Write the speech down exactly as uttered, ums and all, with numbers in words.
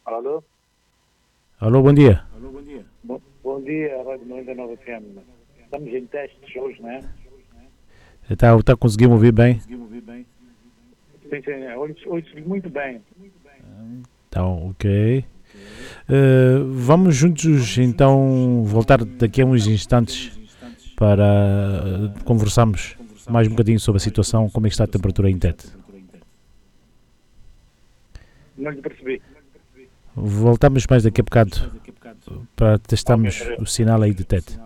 Alô? Alô, bom dia. Bom, bom dia, Rádio noventa e nove F M. Estamos em testes hoje, não é? Está tá a conseguir me ouvir bem? Sim, sim, ouço ouço muito bem. Então, ok. Uh, vamos juntos então voltar daqui a uns instantes para uh, conversarmos mais um bocadinho sobre a situação, como é que está a temperatura em Tete. Não lhe percebi. Voltamos mais daqui a bocado para testarmos Ok, o sinal aí de Tete.